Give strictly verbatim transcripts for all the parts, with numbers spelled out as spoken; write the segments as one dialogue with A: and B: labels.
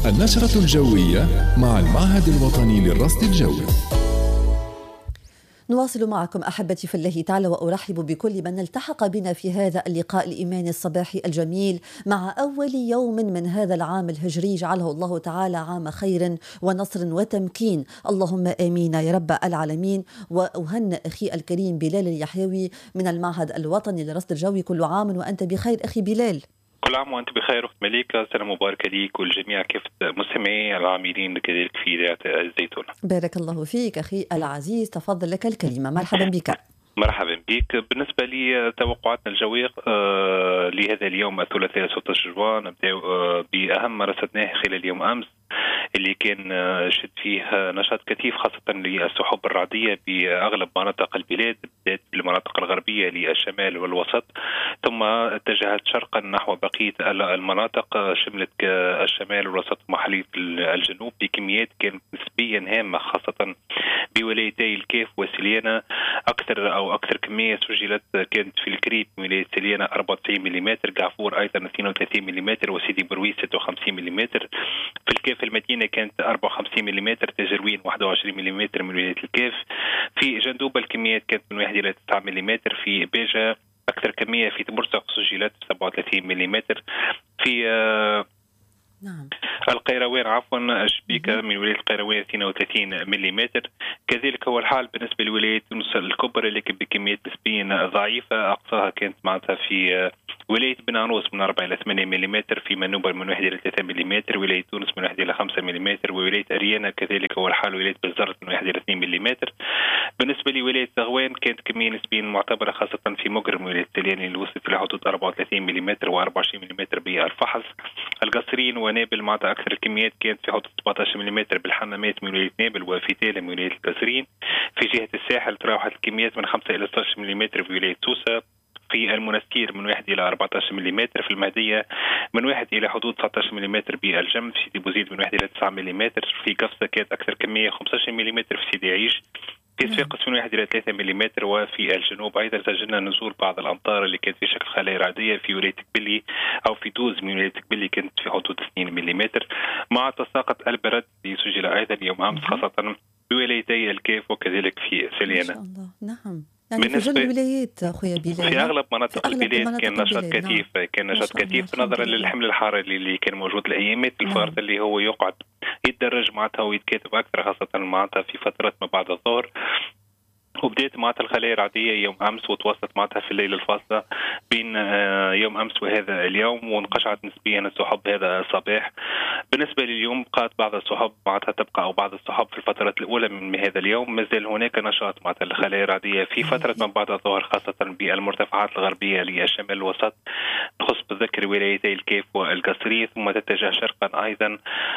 A: النشرة الجوية مع المعهد الوطني للرصد الجوي.
B: نواصل معكم أحبتي في الله تعالى، وأرحب بكل من التحق بنا في هذا اللقاء الإيماني الصباحي الجميل مع أول يوم من هذا العام الهجري، جعله الله تعالى عام خير ونصر وتمكين، اللهم آمين يا رب العالمين. وأهنئ أخي الكريم بلال اليحيوي من المعهد الوطني للرصد الجوي، كل عام وأنت بخير أخي بلال.
C: كل عام وأنت بخير أخت مليكة، سنة مباركة ليك والجميع، كيف مستمعي العاملين كذلك في إذاعة الزيتون.
B: بارك الله فيك أخي العزيز، تفضل لك الكلمة. مرحبا بك.
C: مرحبا بك. بالنسبة لي توقعاتنا الجوية آه لهذا اليوم الثلاثاء ستة عشر جوان، نبدأ آه بأهم ما رصدناه خلال يوم أمس اللي كان شد فيه نشاط كثيف خاصة للسحب الرعدية بأغلب مناطق البلاد، بدأت بالمناطق الغربية للشمال والوسط، ثم اتجهت شرقا نحو بقية المناطق شملت الشمال والوسط ومحلية الجنوب بكميات كانت نسبيا هامة، خاصة بولايتي الكاف وسليانة. أكثر أو أكثر كمية سجلت كانت في الكريب ولاية سليانة أربعة وتسعين ملم، قعفور أيضا اثنين وثلاثين ملم، وسيدي برويس ستة وخمسين ملم. في الكاف المدينة كانت أربعة وخمسين ملم، تجروين واحد وعشرين ملم من ولاية الكاف. في جندوبة الكميات كانت من واحد إلى تسعة ملم. في باجة أكثر كمية في تبرزق سجلت سبعة وثلاثين ملم. في آه نعم. القيروان عفوا شبيكة من ولاية القيروان اثنين وثلاثين ملم. كذلك هو الحال بالنسبة لولاية تونس الكبرى لكن بكميات نسبيا ضعيفة، أقصاها كانت معناتها في ولاية بن عروس من أربعة إلى ثمانية ملم، في منوبة من واحد إلى ثلاثة ملم، ولاية تونس من واحد إلى خمسة ملم، وولاية أريانا كذلك هو الحال، ولاية بزرت من واحد إلى اثنين ملم. بالنسبة لولاية زغوان كانت كمية نسبيا معتبرة خاصة في مقر ولاية سلياني اللي وصلت إلى حدود أربعة وثلاثين ملم و24 ملم بالفحص. القصرين ونابل معناتها أكثر الكميات كانت في حدود سبعة عشر ملم بالحمامات من ولاية نابل وفي تالة من ولاية القصرين. في جهة الساحل تراوحت الكميات من خمسة إلى ستة عشر ملم في ولاية سوسة. في المنستير من واحد إلى أربعة عشر ملم. في المهدية من واحد إلى حدود تسعة عشر ملم بالجم. في سيدي بوزيد من واحد إلى تسعة ملم. في قفصة كانت أكثر كمية خمسة عشر ملم. في سيدي عيش في صفاقس من واحد إلى ثلاثة ملم. وفي الجنوب أيضا سجلنا نزول بعض الأمطار اللي كانت في شكل خلايا رعدية في ولاية قبلي أو في دوز من ولاية قبلي كانت في حدود اثنين ملم، مع تساقط البرد اللي سجل أيضا يوم أمس خاصة بولايتي الكاف وكذلك في سليانة.
B: ما شاء الله. نعم، يعني في كل الولايات أخويا بلال،
C: في أغلب مناطق البلاد كان نشاط كثيف. نعم. كان نشاط كثيف نظرا للحمل الحراري اللي كان موجود الأيامات. الفرد اللي هو يقعد يتدرج معناتها ويتكاتب أكثر خاصة معناتها في فترة ما بعد الظهر، وبدأت معناتها الخلايا الرعدية يوم أمس وتوسط معناتها في الليلة الفاصلة بين يوم أمس وهذا اليوم، وانقشعت نسبيا السحب هذا الصباح. بالنسبة لليوم بقات بعض السحب معناتها تبقى أو بعض السحب في الفترة الأولى من هذا اليوم. ما زال هناك نشاط معناتها الخلايا الرعدية في فترة ما بعد الظهر خاصة بالمرتفعات الغربية للشمال الوسط، تخص بذكر ولايتي الكاف والقصرين، ثم تتجه شرقا أيضا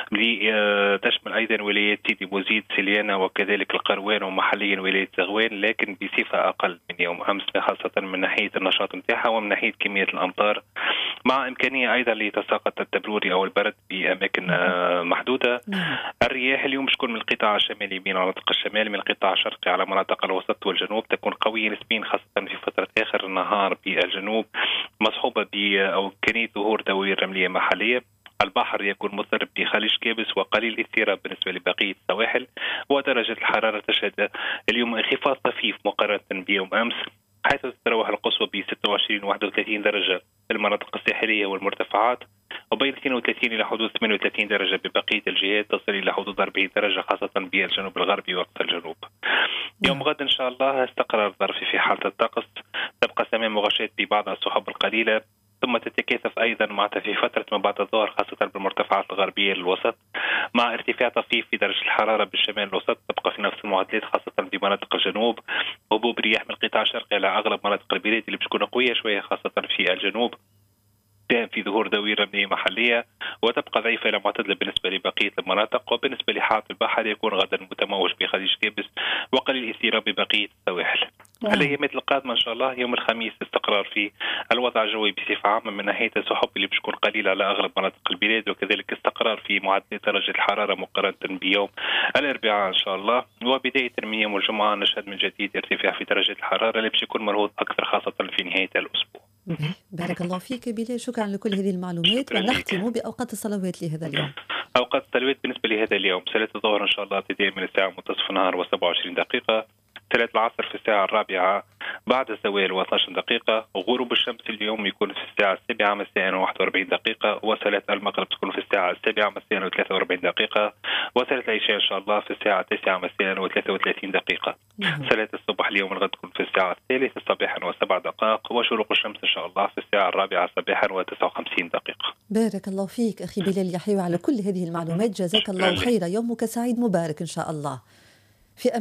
C: لتشمل أيضا ولايات سيدي بوزيد سليانة وكذلك القروان ومحليا ولاية زغوان، لكن بصفة أقل من يوم أمس خاصة من ناحية النشاط نتاعها ومن ناحية كمية الأمطار، مع إمكانية أيضا لتساقط التبروري أو البرد بأماكن محدودة. الرياح اليوم تكون من القطاع الشمالي من مناطق الشمال، من القطاع الشرقي على مناطق الوسط والجنوب تكون قوية نسبيا خاصة في فترة آخر النهار بالجنوب، مصحوبة ب أو إمكانية ظهور دوائر رملية محلية. البحر يكون مضطرب بخليج كابس وقليل اضطراب بالنسبة لبقية السواحل، ودرجة الحرارة تشهد اليوم انخفاض طفيف مقارنة بيوم أمس، حيث تتراوح القصوى ب ستة وعشرين واحد وثلاثين درجة في المناطق الساحلية والمرتفعات، وبين اثنين وثلاثين إلى حدود ثمانية وثلاثين درجة ببقية الجهات، تصل إلى حدود أربعين درجة خاصة بالجنوب الغربي وقت الجنوب. يوم غد إن شاء الله استقرار الظرف في حالة الطقس، تبقى سماء مغشاة ببعض السحب القليلة، ثم تتكاثف أيضا معناتها في فترة ما بعد الظهر خاصة بالمرتفعات الغربية للوسط، مع ارتفاع طفيف في درجة الحرارة بالشمال الوسط، تبقى في نفس المعدلات خاصة بمناطق الجنوب. هبوب رياح من القطاع الشرقي على أغلب مناطق البلاد اللي بتكون قوية شوية خاصة في الجنوب، في ظهور دوائر رملية محلية، وتبقى ضعيفة إلى معتدلة بالنسبة لبقية المناطق. وبالنسبة لحالة البحر يكون غدا متموج بخليج كابس وقليل اضطراب ببقية السواحل. الأيامات القادمة إن شاء الله يوم الخميس استقرار في الوضع الجوي بصفة عامة من ناحية السحب اللي بتكون قليلة على أغلب مناطق البلاد، وكذلك استقرار في معدل درجة الحرارة مقارنة بيوم الأربعاء إن شاء الله. وبداية من يوم الجمعة نشهد من جديد ارتفاع في درجة الحرارة اللي بيكون ملحوظ أكثر خاصة في نهاية الأسبوع.
B: بارك الله فيك بلال، شكرا لكل هذه المعلومات، ونختم بأوقات الصلوات لهذا اليوم.
C: أوقات الصلوات بالنسبة لهذا اليوم: صلاة الظهر إن شاء الله ابتداء من الساعة منتصف النهار وسبعة وعشرين دقيقة، صلاة العصر في الساعة الرابعة بعد الزوال واثني عشر دقيقة، غروب الشمس اليوم يكون في الساعة السابعة مساء وواحد وأربعين دقيقة، وصلاة المغرب تكون في الساعة السابعة مساء وثلاثة وأربعين دقيقة، وصلاة العشاء إن شاء الله في الساعة التاسعة مساء وثلاثة وثلاثين دقيقة. صلاة الصبح اليوم الغد تكون في الساعة الثالثة صباحا وسبع دقائق، وشروق الشمس إن شاء الله في الساعة الرابعة صباحا وتسعة وخمسين دقيقة.
B: بارك الله فيك أخي بلال يحيى على كل هذه المعلومات، جزاك الله خيرا، يومك سعيد مبارك إن شاء الله.